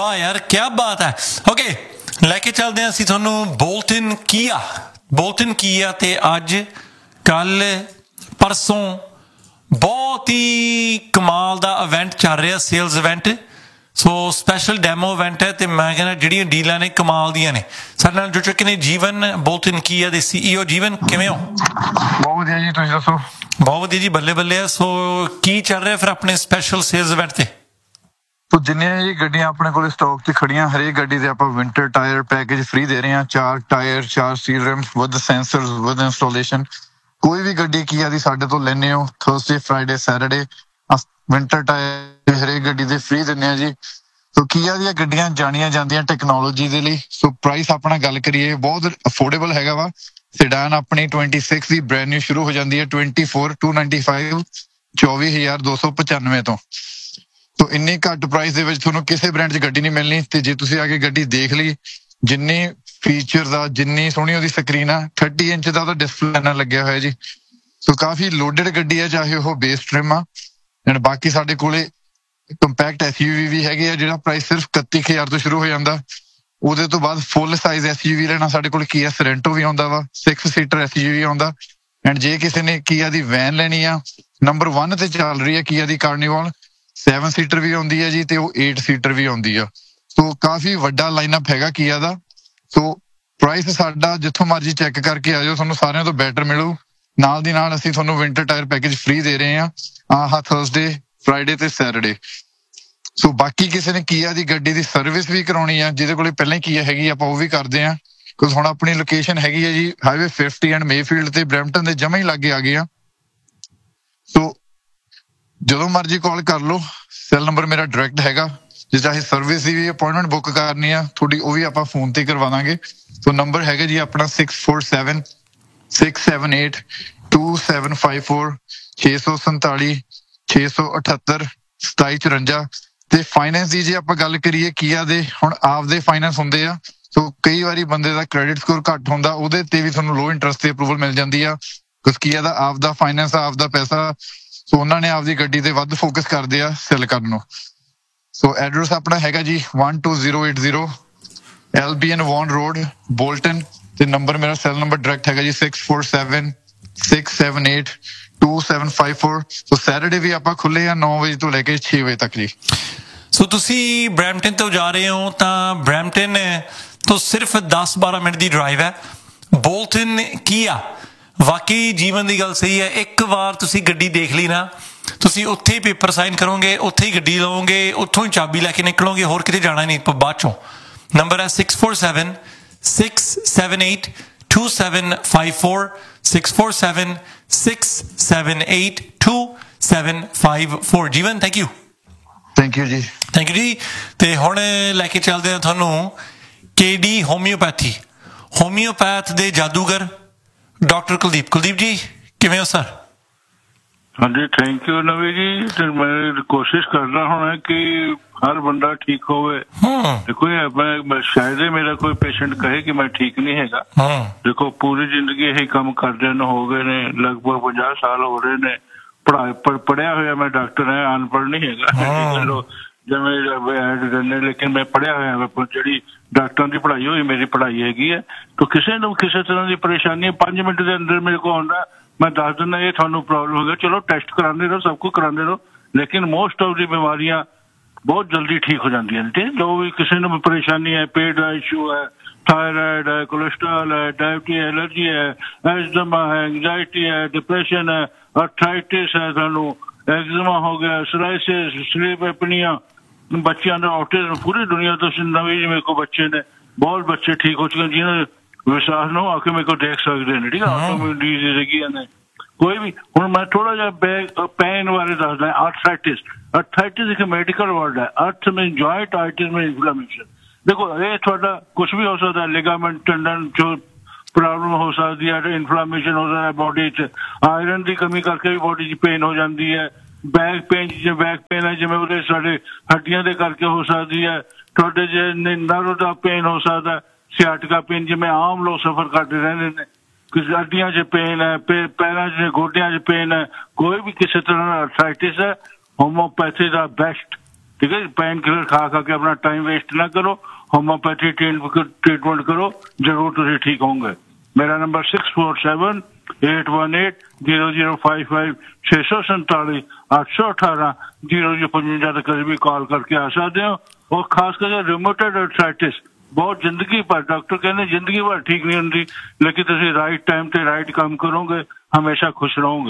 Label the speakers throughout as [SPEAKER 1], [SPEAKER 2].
[SPEAKER 1] वाह यार क्या बात है। ओके लैके चलते हैं ਅਸੀਂ ਤੁਹਾਨੂੰ ਬੋਲਟਨ ਕੀਆ ਤੇ ਅੱਜ ਕੱਲ परसों बहुत ही कमाल ਦਾ ਇਵੈਂਟ ਚੱਲ ਰਿਹਾ sales event so special demo event ਹੈ ਤੇ ਮੈਂ ਕਹਿੰਦਾ ਜਿਹੜੀਆਂ ਡੀਲਾਂ ਨੇ ਕਮਾਲ ਦੀਆਂ ਨੇ। ਸਾਡੇ ਨਾਲ ਜੁੜ ਚੁੱਕੇ ਨੇ ਜੀਵਨ ਬੋਲਟਨ ਕੀਆ ਦੇ CEO। ਜੀਵਨ ਕਿਵੇਂ ਹੋ?
[SPEAKER 2] ਬਹੁਤ ਵਧੀਆ ਜੀ, ਤੁਸੀਂ ਦੱਸੋ?
[SPEAKER 1] ਬਹੁਤ ਵਧੀਆ ਜੀ, ਬੱਲੇ ਬੱਲੇ। ਸੋ ਕੀ ਚੱਲ ਰਿਹਾ ਫਿਰ ਆਪਣੇ ਸਪੈਸ਼ਲ ਸੇਲਸ ਇਵੈਂਟ ਤੇ?
[SPEAKER 2] ਤੋ ਜਿੰਨੀਆਂ ਜੀ ਗੱਡੀਆਂ ਆਪਣੇ ਕੋਲ ਸਟਾਕ 'ਚ ਖੜੀਆਂ ਹਰੇਕ ਗੱਡੀ ਤੇ ਆਪਾਂ ਵਿੰਟਰ ਟਾਇਰ ਪੈਕੇਜ ਫ੍ਰੀ ਦੇ ਰਹੇ ਹਾਂ। 4 tyre 4 seal ਰਿਮਸ with sensors with installation. ਕੋਈ ਵੀ ਗੱਡੀ ਕੀਆ ਦੀ ਸਾਡੇ ਤੋਂ ਲੈਣੇ ਹੋ Thursday Friday Saturday winter tyre ਹਰੇਕ ਗੱਡੀ ਦੇ ਫ੍ਰੀ ਦਿੰਦੇ ਆ ਜੀ। ਸੋ ਕੀਆ ਦੀਆਂ ਗੱਡੀਆਂ ਜਾਣੀਆਂ ਜਾਂਦੀਆਂ ਟੈਕਨੋਲੋਜੀ ਦੇ ਲਈ। ਸੋ ਪ੍ਰਾਈਸ ਆਪਣਾ ਗੱਲ ਕਰੀਏ ਬਹੁਤ ਅਫੋਰਡੇਬਲ ਹੈਗਾ ਵਾ। ਸੈਡਾਨ ਆਪਣੀ 26 ਦੀ ਬ੍ਰੈਂਡ ਨਿਊ ਸ਼ੁਰੂ ਹੋ ਜਾਂਦੀ ਹੈ 24,295 24,295 ਤੋਂ। ਤੋ ਇੰਨੀ ਘੱਟ ਪ੍ਰਾਈਸ ਦੇ ਵਿੱਚ ਤੁਹਾਨੂੰ ਕਿਸੇ ਬ੍ਰਾਂਡ 'ਚ ਗੱਡੀ ਨਹੀਂ ਮਿਲਣੀ। ਤੇ ਜੇ ਤੁਸੀਂ ਆ ਕੇ ਗੱਡੀ ਦੇਖ ਲਈ ਜਿੰਨੀ ਫੀਚਰ ਦਾ ਜਿੰਨੀ ਸੋਹਣੀ ਉਹਦੀ ਸਕਰੀਨ ਆ 30 ਇੰਚ ਦਾ ਉਹਦਾ ਡਿਸਪਲੇ ਨਾਲ ਲੱਗਿਆ ਹੋਇਆ ਜੀ। ਸੋ ਕਾਫੀ ਲੋਡਡ ਗੱਡੀ ਹੈ ਚਾਹੇ ਉਹ ਬੇਸ ਟ੍ਰਿਮ ਆ। ਐਂਡ ਬਾਕੀ ਸਾਡੇ ਕੋਲੇ ਕੰਪੈਕਟ SUV ਵੀ ਹੈਗੇ ਆ ਜਿਹੜਾ ਪ੍ਰਾਈਸ ਸਿਰਫ 31,000 ਤੋਂ ਸ਼ੁਰੂ ਹੋ ਜਾਂਦਾ। ਉਹਦੇ ਤੋਂ ਬਾਅਦ ਫੁੱਲ ਸਾਈਜ਼ SUV ਲੈਣਾ ਸਾਡੇ ਕੋਲ ਕੀਆ ਸਰੈਂਟੋ ਵੀ ਆਉਂਦਾ ਵਾ 6 ਸੀਟਰ SUV ਆਉਂਦਾ। ਐਂਡ ਜੇ ਕਿਸੇ ਨੇ ਕੀਆ ਦੀ ਵੈਨ ਲੈਣੀ ਆ ਨੰਬਰ 1 ਤੇ ਚੱਲ ਰਹੀ ਹੈ ਕੀਆ ਦੀ ਕਾਰਨੀਵਲ 7 ਸੀਟਰ ਵੀ ਆਉਂਦੀ ਹੈ ਜੀ ਤੇ ਉਹ 8 ਸੀਟਰ ਵੀ ਆਉਂਦੀ ਆ। ਸੋ ਕਾਫੀ ਵੱਡਾ ਲਾਈਨਅਪ ਹੈਗਾ ਕੀਆ ਦਾ। ਸੋ ਪ੍ਰਾਈਸ ਸਾਡਾ ਜਿੱਥੋਂ ਮਰਜ਼ੀ ਚੈੱਕ ਕਰਕੇ ਆ ਜਾਓ ਤੁਹਾਨੂੰ ਸਾਰਿਆਂ ਤੋਂ ਬੈਟਰ ਮਿਲੂ। ਨਾਲ ਦੀ ਨਾਲ ਅਸੀਂ ਤੁਹਾਨੂੰ ਵਿੰਟਰ ਟਾਇਰ ਪੈਕੇਜ ਫ੍ਰੀ ਦੇ ਰਹੇ ਹਾਂ ਆਹ ਥਰਸਡੇ ਫਰਾਈਡੇ ਤੇ ਸੈਟਰਡੇ। ਸੋ ਬਾਕੀ ਕਿਸੇ ਨੇ ਕੀਆ ਦੀ ਗੱਡੀ ਦੀ ਸਰਵਿਸ ਵੀ ਕਰਾਉਣੀ ਆ ਜਿਹਦੇ ਕੋਲੇ ਪਹਿਲਾਂ ਹੀ ਕੀਆ ਹੈਗੀ ਆਪਾਂ ਉਹ ਵੀ ਕਰਦੇ ਆ। ਕਿਉਂਕਿ ਹੁਣ ਆਪਣੀ ਲੋਕੇਸ਼ਨ ਹੈਗੀ ਹੈ ਜੀ ਹਾਈਵੇ 50 ਐਂਡ ਮੇਫੀਲਡ ਤੇ ਬਰੈਂਪਟਨ ਦੇ ਜਮਾਂ ਹੀ ਲਾਗੇ ਆ ਗਏ ਆ। ਸੋ ਜਦੋਂ ਮਰਜ਼ੀ ਕਾਲ ਕਰ ਲਓ। ਸੈੱਲ ਨੰਬਰ ਮੇਰਾ ਡਾਇਰੈਕਟ ਹੈਗਾ। ਜੇ ਚਾਹੇ ਸਰਵਿਸ ਦੀ ਵੀ ਅਪਾਇੰਟਮੈਂਟ ਬੁੱਕ ਕਰਨੀ ਆ ਤੁਹਾਡੀ ਉਹ ਵੀ ਆਪਾਂ ਫੋਨ ਤੇ ਕਰਵਾ ਦਾਂਗੇ। ਸੋ ਨੰਬਰ ਹੈਗਾ ਜੀ ਆਪਣਾ 647 678 2754 647 678 2754। ਤੇ ਫਾਈਨੈਂਸ ਦੀ ਜੇ ਆਪਾਂ ਗੱਲ ਕਰੀਏ ਕੀਆ ਦੇ ਹੁਣ ਆਪਦੇ ਫਾਈਨੈਂਸ ਹੁੰਦੇ ਆ। ਸੋ ਕਈ ਵਾਰੀ ਬੰਦੇ ਦਾ ਕ੍ਰੈਡਿਟ ਸਕੋਰ ਘੱਟ ਹੁੰਦਾ ਉਹਦੇ ਤੇ ਵੀ ਤੁਹਾਨੂੰ ਲੋ ਇੰਟਰਸਟ ਤੇ ਅਪਰੂਵਲ ਮਿਲ ਜਾਂਦੀ ਆ ਕਿਉਂਕਿ ਕੀਆ ਦਾ ਆਪਦਾ ਫਾਈਨੈਂਸ ਆਪਦਾ ਪੈਸਾ। ਸੋ ਉਹਨਾਂ ਨੇ ਆਪਦੀ ਗੱਡੀ ਤੇ ਵੱਧ ਫੋਕਸ ਕਰਦੇ ਆ ਸੈਲ ਕਰਨ ਨੂੰ। ਸੋ ਐਡਰੈਸ ਆਪਣਾ ਹੈਗਾ ਜੀ 12080 LBN ਵੌਨ ਰੋਡ ਬੋਲਟਨ ਤੇ ਨੰਬਰ ਮੇਰਾ ਸੈਲ ਨੰਬਰ ਡਾਇਰੈਕਟ ਹੈਗਾ ਜੀ 647 678 2754। ਸੋ ਸੈਟਰਡੇ ਵੀ ਆਪਾਂ ਖੁੱਲੇ ਆ 9 ਵਜੇ ਤੋਂ ਲੈ ਕੇ 6 ਵਜੇ ਤੱਕ ਜੀ।
[SPEAKER 1] ਸੋ ਤੁਸੀਂ ਬਰੈਂਪਟਨ ਤੋਂ ਜਾ ਰਹੇ ਹੋ ਤਾਂ ਬਰੈਂਪਟਨ ਤੋਂ ਸਿਰਫ 10-12 ਮਿੰਟ ਦੀ ਡਰਾਈਵ ਹੈ ਬੋਲਟਨ ਕੀਆ। ਵਾਕਈ ਜੀਵਨ ਦੀ ਗੱਲ ਸਹੀ ਹੈ। ਇੱਕ ਵਾਰ ਤੁਸੀਂ ਗੱਡੀ ਦੇਖ ਲਈ ਨਾ ਤੁਸੀਂ ਉੱਥੇ ਹੀ ਪੇਪਰ ਸਾਈਨ ਕਰੋਗੇ ਉੱਥੇ ਹੀ ਗੱਡੀ ਲਵੋਗੇ ਉੱਥੋਂ ਹੀ ਚਾਬੀ ਲੈ ਕੇ ਨਿਕਲੋਗੇ ਹੋਰ ਕਿਤੇ ਜਾਣਾ ਨਹੀਂ ਬਾਅਦ ਚੋਂ। ਨੰਬਰ ਹੈ 647 678 2754 647 678 2754। ਜੀਵਨ ਥੈਂਕ ਯੂ
[SPEAKER 2] ਜੀ।
[SPEAKER 1] ਥੈਂਕ ਯੂ ਜੀ। ਤੇ ਹੁਣ ਲੈ ਕੇ ਚੱਲਦੇ ਹਾਂ ਤੁਹਾਨੂੰ KD ਹੋਮਿਓਪੈਥ ਦੇ ਜਾਦੂਗਰ ਡਾਕਟਰ ਕੁਲਦੀਪ ਜੀ ਕਿਵੇਂ ਹੋ ਸਰ?
[SPEAKER 3] ਹਾਂਜੀ ਥੈਂਕ ਯੂ ਨਵੀ ਜੀ। ਤੇ ਮੈਂ ਕੋਸ਼ਿਸ਼ ਕਰਦਾ ਹੁਣ ਕਿ ਹਰ ਬੰਦਾ ਠੀਕ ਹੋਵੇ। ਦੇਖੋ ਮੈਂ ਸ਼ਾਇਦ ਮੇਰਾ ਕੋਈ ਪੇਸ਼ੈਂਟ ਕਹੇ ਕਿ ਮੈਂ ਠੀਕ ਨਹੀਂ ਹੈਗਾ। ਦੇਖੋ ਪੂਰੀ ਜ਼ਿੰਦਗੀ ਇਹੀ ਕੰਮ ਕਰਦਿਆਂ ਨੂੰ ਹੋ ਗਏ ਨੇ ਲਗਭਗ 50 ਸਾਲ ਹੋ ਰਹੇ ਨੇ। ਪੜ੍ਹਿਆ ਹੋਇਆ ਮੈਂ ਡਾਕਟਰ ਹੈ ਅਨਪੜ੍ਹ ਨਹੀਂ ਹੈਗਾ ਜਿਵੇਂ ਲੇਕਿਨ ਮੈਂ ਪੜ੍ਹਿਆ ਹੋਇਆ ਜਿਹੜੀ ਡਾਕਟਰਾਂ ਦੀ ਪੜ੍ਹਾਈ ਹੋਈ ਮੇਰੀ ਪੜ੍ਹਾਈ ਹੈਗੀ ਹੈ। ਤਾਂ ਕਿਸੇ ਨੂੰ ਕਿਸੇ ਤਰ੍ਹਾਂ ਦੀ ਪਰੇਸ਼ਾਨੀ 5 ਮਿੰਟ ਦੇ ਅੰਦਰ ਮੇਰੇ ਕੋਲ ਆਉਂਦਾ ਮੈਂ ਦੱਸ ਦਿੰਦਾ ਇਹ ਤੁਹਾਨੂੰ ਪ੍ਰੋਬਲਮ ਹੋ ਗਿਆ। ਚਲੋ ਟੈਸਟ ਕਰਾਉਂਦੇ ਰਹੋ ਸਭ ਕੁਝ ਕਰਾਉਂਦੇ ਰਹੋ ਲੇਕਿਨ ਮੋਸਟ ਆਫ ਦੀ ਬਿਮਾਰੀਆਂ ਬਹੁਤ ਜਲਦੀ ਠੀਕ ਹੋ ਜਾਂਦੀਆਂ ਨੇ। ਠੀਕ ਜੋ ਵੀ ਕਿਸੇ ਨੂੰ ਪਰੇਸ਼ਾਨੀ ਹੈ ਪੇਟ ਦਾ ਇਸ਼ੂ ਹੈ थायराइड है कोलेस्ट्रॉल है डायबिटीज एलर्जी है एस्टमा है एंजाइटी है डिप्रेशन है अर्थराइटिस है थानू एक्जिमा हो गया सोराइसिस स्लीप एपनिया बच्चों का ऑटिज्म पूरी दुनिया तो नवी मेरे को बच्चे ने बहुत बच्चे ठीक हो चुके जिन्होंने विश्वास ना आके मेरे को देख सकते हैं। ठीक है ऑटोइम्यून डिजीज है कोई भी हूँ मैं थोड़ा जहा पेन बारे दसदा। अर्थराइटिस एक मेडिकल वर्ड है। अर्थ में जॉइंट आइटिस में इन्फ्लेमेशन। देखो ये थोड़ा कुछ भी हो सकता है लिगामेंट टेंडन जो प्रॉब्लम हो सकती है इन्फ्लेमेशन हो सकता है बॉडी च आयरन की कमी करके भी बॉडी च पेन हो जाती है। बैक पेन है जिवें ਉਹਦੇ ਸਾਡੇ ਹੱਡੀਆਂ ਦੇ ਕਰਕੇ ਹੋ ਸਕਦੀ ਹੈ। ਤੁਹਾਡੇ ਜੇ ਨਰਵ ਦਾ पेन हो सकता है सियाटिका पेन जिवें आम लोग सफर करते रहते हैं। किसी हड्डियां च पेन है पैरों च गोडियां च पेन है कोई भी किसी तरह का अर्थराइटिस है होम्योपैथी का बेस्ट ठीक है। पेन किलर खा के अपना टाइम वेस्ट ना करो, होम्योपैथी ट्रीटमेंट करो, जरूर तुम ठीक होंगे। मेरा नंबर 6478180055 647 818 0055 तक कभी भी कॉल करके आ सकते हो। और खास करके रिमोटेड आर्थराइटिस बहुत जिंदगी भर डॉक्टर कहने जिंदगी भर ठीक नहीं होती, लेकिन तुम राइट टाइम ते राइट काम करोगे हमेशा खुश रहोगे।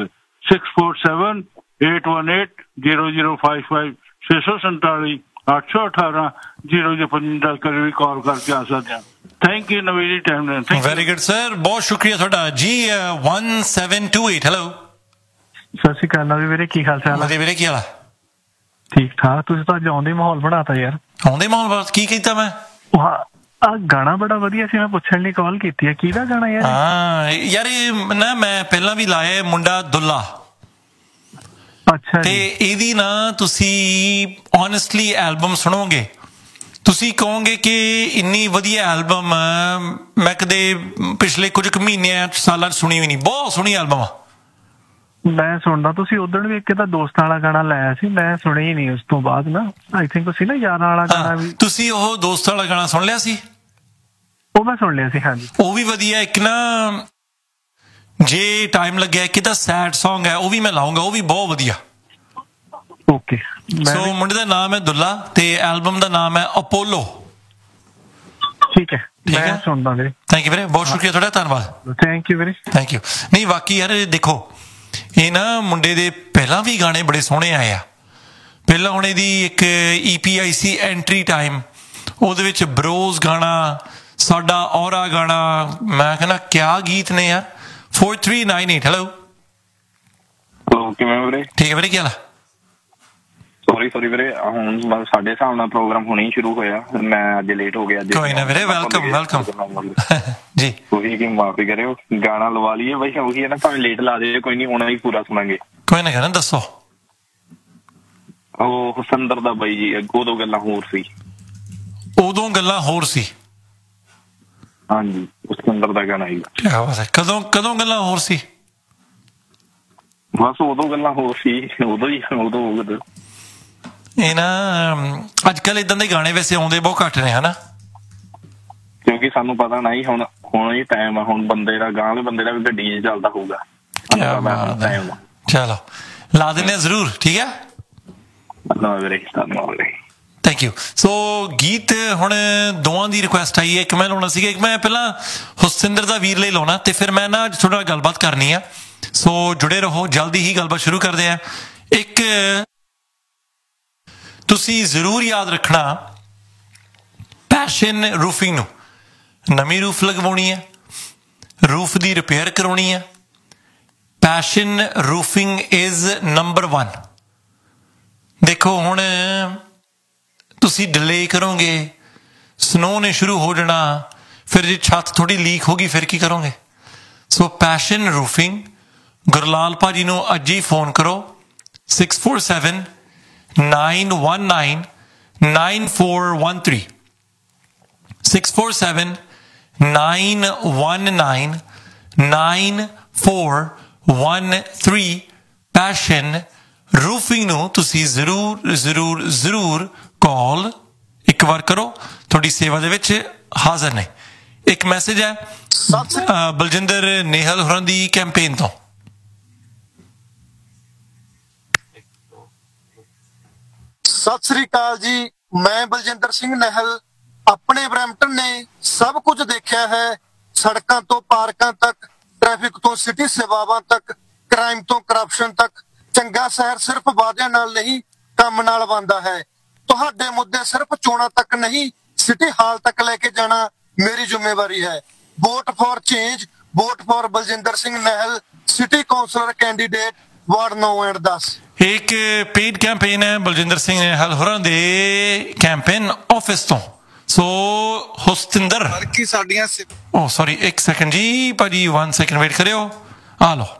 [SPEAKER 3] 6478180055 647 818 0055 कभी भी कॉल करके आ सकते हैं। Thank you Naveen ji, time देने।
[SPEAKER 1] वेरी गुड सर, बहुत शुक्रिया ਤੁਹਾਡਾ ਜੀ। 1728 ਹੈਲੋ।
[SPEAKER 4] ਸਤਿ ਸ਼੍ਰੀ ਅਕਾਲ ਨਵੀਂ ਵੀਰੇ, ਕੀ ਹਾਲ ਚਾਲ ਹੈ?
[SPEAKER 1] ਵਧੀਆ ਵੀਰੇ, ਕੀ ਹਾਲ ਆ?
[SPEAKER 4] ਠੀਕ ਠਾਕ। ਤੁਸੀਂ ਤਾਂ ਅੱਜ ਆਉਂਦੇ ਮਾਹੌਲ ਬਣਾਤਾ ਯਾਰ।
[SPEAKER 1] ਆਉਂਦੇ ਮਾਹੌਲ ਬਾਤ ਕੀ ਕੀਤਾ ਮੈਂ?
[SPEAKER 4] ਆ ਗਾਣਾ ਬੜਾ ਵਧੀਆ ਸੀ, ਮੈਂ ਪੁੱਛਣ ਲਈ ਕਾਲ ਕੀਤੀ ਹੈ, ਕਿਹਦਾ ਗਾਣਾ ਯਾਰ?
[SPEAKER 1] ਹਾਂ ਯਾਰ ਇਹ ਨਾ ਮੈਂ ਪਹਿਲਾਂ ਵੀ ਲਾਇਆ ਮੁੰਡਾ ਦੁੱਲਾ।
[SPEAKER 4] ਅੱਛਾ
[SPEAKER 1] ਤੇ ਇਹਦੀ ਨਾ ਤੁਸੀਂ ਓਨੈਸਟਲੀ ਐਲਬਮ ਸੁਣੋਗੇ, ਤੁਸੀਂ ਕਹੋਗੇ ਕਿ ਇੰਨੀ ਵਧੀਆ ਐਲਬਮ ਮੈਂ ਕਦੇ ਪਿਛਲੇ ਕੁਝ ਕੁ ਮਹੀਨਿਆਂ ਸਾਲਾਂ 'ਚ ਸੁਣੀ ਵੀ ਨਹੀਂ। ਬਹੁਤ ਸੋਹਣੀ ਐਲਬਮ ਆ।
[SPEAKER 4] ਮੈਂ ਸੁਣਦਾ, ਤੁਸੀਂ ਉਦੋਂ ਵੀ ਇੱਕ ਤਾਂ ਦੋਸਤਾਂ ਵਾਲਾ ਗਾਣਾ ਲਾਇਆ ਸੀ, ਮੈਂ ਸੁਣਿਆ ਹੀ ਨਹੀਂ ਉਸ ਤੋਂ ਬਾਅਦ ਨਾ। ਆਈ ਥਿੰਕ ਤੁਸੀਂ ਨਾ ਯਾਰਾਂ ਵਾਲਾ ਗਾਣਾ ਵੀ
[SPEAKER 1] ਤੁਸੀਂ ਉਹ ਦੋਸਤਾਂ ਵਾਲਾ ਗਾਣਾ ਸੁਣ ਲਿਆ ਸੀ?
[SPEAKER 4] ਉਹ ਮੈਂ ਸੁਣ ਲਿਆ ਸੀ, ਹਾਂਜੀ।
[SPEAKER 1] ਉਹ ਵੀ ਵਧੀਆ। ਇੱਕ ਨਾ ਜੇ ਟਾਈਮ ਲੱਗਿਆ ਕਿ ਤਾਂ ਸੈਡ ਸੌਂਗ ਹੈ, ਉਹ ਵੀ ਮੈਂ ਲਾਉਂਗਾ, ਉਹ ਵੀ ਬਹੁਤ ਵਧੀਆ।
[SPEAKER 4] ਓਕੇ।
[SPEAKER 1] ਸੋ ਮੁੰਡੇ ਦਾ ਨਾਮ ਹੈ ਦੁੱਲਾ ਤੇ ਐਲਬਮ ਦਾ ਨਾਮ ਹੈ ਅਪੋਲੋ।
[SPEAKER 4] ਠੀਕ ਹੈ, ਮੈਂ ਸੁਣਦਾ ਵੀਰੇ।
[SPEAKER 1] ਥੈਂਕ ਯੂ ਵੀਰੇ, ਬਹੁਤ ਸ਼ੁਕਰੀਆ ਤੁਹਾਡਾ, ਧੰਨਵਾਦ।
[SPEAKER 4] ਥੈਂਕ ਯੂ ਵੀਰੇ।
[SPEAKER 1] Thank you. ਨਹੀਂ ਬਾਕੀ ਯਾਰ ਦੇਖੋ, ਇਹ ਨਾ ਮੁੰਡੇ ਦੇ ਪਹਿਲਾਂ ਵੀ ਗਾਣੇ ਬੜੇ ਸੋਹਣੇ ਆਏ ਆ। ਪਹਿਲਾਂ ਹੁਣ ਇਹਦੀ ਇੱਕ EP ਆਈ ਸੀ ਐਂਟਰੀ ਟਾਈਮ, ਉਹਦੇ ਵਿੱਚ ਬਰੋਜ਼ ਗਾਣਾ, ਸਾਡਾ ਔਰਾ ਗਾਣਾ, ਮੈਂ ਕਹਿੰਦਾ ਕਿਆ ਗੀਤ ਨੇ ਯਾਰ। 4398 ਹੈਲੋ।
[SPEAKER 5] ਕਿਵੇਂ ਵੀਰੇ?
[SPEAKER 1] ਠੀਕ ਹੈ ਵੀਰੇ, ਕੀ ਹਾਲ ਆ?
[SPEAKER 5] ਸੌਰੀ ਵੀਰੇ, ਹੁਣ ਬਸ ਸਾਡੇ ਹਿਸਾਬ ਨਾਲ ਪ੍ਰੋਗਰਾਮ ਹੁਣੇ ਹੀ ਸ਼ੁਰੂ ਹੋਇਆ, ਮੈਂ ਅੱਜ ਲੇਟ ਹੋ ਗਿਆ।
[SPEAKER 1] ਕੋਈ ਨਾ ਵੀਰੇ, ਵੈਲਕਮ ਜੀ।
[SPEAKER 5] ਉਹੀ ਕਿ ਮਾਫੀ ਕਰਿਓ, ਗਾਣਾ ਲਵਾ ਲਈਏ ਬਈ। ਉਹੀ ਹੈ ਨਾ, ਭਾਵੇਂ ਲੇਟ ਲਾ ਦੇ, ਕੋਈ ਨਹੀਂ, ਹੁਣ ਹੀ ਪੂਰਾ ਸੁਣਾਂਗੇ।
[SPEAKER 1] ਕੋਈ ਨਾ ਕਹਿਣਾ, ਦੱਸੋ।
[SPEAKER 5] ਉਹ ਹੁਸੰਦਰ ਦਾ ਬਾਈ ਜੀ, ਉਦੋਂ ਗੱਲਾਂ ਹੋਰ ਸੀ।
[SPEAKER 1] ਉਦੋਂ ਗੱਲਾਂ ਹੋਰ ਸੀ?
[SPEAKER 5] ਹਾਂਜੀ, ਹੁਸੰਦਰ ਦਾ ਗਾਣਾ ਹੀ।
[SPEAKER 1] ਕਿਆ ਬਾਤ ਹੈ। ਕਦੋਂ ਗੱਲਾਂ ਹੋਰ ਸੀ?
[SPEAKER 5] ਬਸ ਉਦੋਂ ਗੱਲਾਂ ਹੋਰ ਸੀ, ਉਦੋਂ ਹੀ, ਉਦੋਂ।
[SPEAKER 1] ਇਹ ਨਾ ਅੱਜ ਕੱਲ ਇਦਾਂ ਦੇ ਗਾਣੇ ਵੈਸੇ ਆਉਂਦੇ ਬਹੁਤ ਘੱਟ ਨੇ, ਹਨਾ?
[SPEAKER 5] ਕਿਉਂਕਿ ਸਾਨੂੰ ਪਤਾ ਨਹੀਂ ਹੁਣ ਹੀ ਟਾਈਮ ਆ, ਹੁਣ ਬੰਦੇ ਦਾ ਗਾਂ ਬੰਦੇ ਦਾ ਵੀ ਗੱਡੀ 'ਚ ਚੱਲਦਾ ਹੋਊਗਾ। ਚਲੋ ਲਾ ਦਿੰਦੇ ਆ ਜ਼ਰੂਰ, ਠੀਕ ਹੈ। Thank you. ਸੋ ਗੀਤ ਹੁਣ ਦੋਵਾਂ ਦੀ ਰਿਕੁਐਸਟ ਆਈ ਹੈ। ਇੱਕ ਮੈਂ ਲਾਉਣਾ ਸੀਗਾ, ਇੱਕ ਮੈਂ ਪਹਿਲਾਂ ਹੁਸਿੰਦਰ ਦਾ ਵੀਰ ਲਈ ਲਾਉਣਾ, ਤੇ ਫਿਰ ਮੈਂ ਨਾ ਅੱਜ ਥੋੜਾ ਗੱਲਬਾਤ ਕਰਨੀ ਆ। ਸੋ ਜੁੜੇ ਰਹੋ, ਜਲਦੀ ਹੀ ਗੱਲਬਾਤ ਸ਼ੁਰੂ ਕਰਦੇ ਆ। ਇੱਕ ਤੁਸੀਂ ਜ਼ਰੂਰ ਯਾਦ ਰੱਖਣਾ, ਪੈਸ਼ਨ ਰੂਫਿੰਗ ਨੂੰ ਨਵੀਂ ਰੂਫ ਲਗਵਾਉਣੀ ਹੈ, ਰੂਫ ਦੀ ਰਿਪੇਅਰ ਕਰਾਉਣੀ ਹੈ, ਪੈਸ਼ਨ ਰੂਫਿੰਗ ਇਜ਼ ਨੰਬਰ 1। ਦੇਖੋ ਹੁਣ ਤੁਸੀਂ ਡਿਲੇ ਕਰੋਗੇ, ਸਨੋ ਨੇ ਸ਼ੁਰੂ ਹੋ ਜਾਣਾ, ਫਿਰ ਜੇ ਛੱਤ ਥੋੜੀ ਲੀਕ ਹੋ ਗਈ ਫਿਰ ਕੀ ਕਰੋਗੇ? ਸੋ ਪੈਸ਼ਨ ਰੂਫਿੰਗ, ਗੁਰਲਾਲ ਭਾਜੀ ਨੂੰ ਅੱਜ ਹੀ ਫੋਨ ਕਰੋ। 647-919-9413 647-919-9413 ਪੈਸ਼ਨ ਰੂਫਿੰਗ ਨੂੰ ਤੁਸੀਂ ਜ਼ਰੂਰ ਕਾਲ ਇੱਕ ਵਾਰ ਕਰੋ, ਤੁਹਾਡੀ ਸੇਵਾ ਦੇ ਵਿੱਚ ਹਾਜ਼ਰ ਨੇ। ਇੱਕ ਮੈਸੇਜ ਹੈ ਬਲਜਿੰਦਰ ਨੇਹਲ ਹੋਰਾਂ ਦੀ ਕੈਂਪੇਨ ਤੋਂ।
[SPEAKER 6] ਸਤਿ ਸ੍ਰੀ ਅਕਾਲ ਜੀ, ਮੈਂ ਬਲਜਿੰਦਰ ਸਿੰਘ ਨਹਿਲ। ਆਪਣੇ ਬਰੈਂਪਟਨ ਨੇ ਸਭ ਕੁਝ ਦੇਖਿਆ ਹੈ, ਸੜਕਾਂ ਤੋਂ ਪਾਰਕਾਂ ਤੱਕ, ਟ੍ਰੈਫਿਕ ਤੋਂ ਸਿਟੀ ਸੇਵਾਵਾਂ ਤੱਕ, ਕ੍ਰਾਈਮ ਤੋਂ ਕਰਪਸ਼ਨ ਤੱਕ। ਚੰਗਾ ਸ਼ਹਿਰ ਸਿਰਫ ਵਾਅਦਿਆਂ ਨਾਲ ਨਹੀਂ, ਕੰਮ ਨਾਲ ਬਣਦਾ ਹੈ। ਤੁਹਾਡੇ ਮੁੱਦੇ ਸਿਰਫ ਚੋਣਾਂ ਤੱਕ ਨਹੀਂ, ਸਿਟੀ ਹਾਲ ਤੱਕ ਲੈ ਕੇ ਜਾਣਾ ਮੇਰੀ ਜ਼ਿੰਮੇਵਾਰੀ ਹੈ। Vote for change, vote for Baljinder Singh ਨਹਿਲ, city councillor candidate, ward 9 and 10।
[SPEAKER 1] ਇੱਕ ਪੇਡ ਕੈਂਪੇਨ ਹੈ ਬਲਜਿੰਦਰ ਸਿੰਘ ਨਹਿਲ ਹੋਰਾਂ ਦੇ ਕੈਂਪੇਨ ਆਫਿਸ ਤੋਂ। ਸੋ ਹੁਸਤਿੰਦਰ
[SPEAKER 6] ਸਾਡੀਆਂ
[SPEAKER 1] ਸੌਰੀ, ਇੱਕ ਸੈਕਿੰਡ ਜੀ ਭਾਜੀ, 1 ਸੈਕਿੰਡ ਵੇਟ ਕਰਿਓ। ਆ ਲਓ।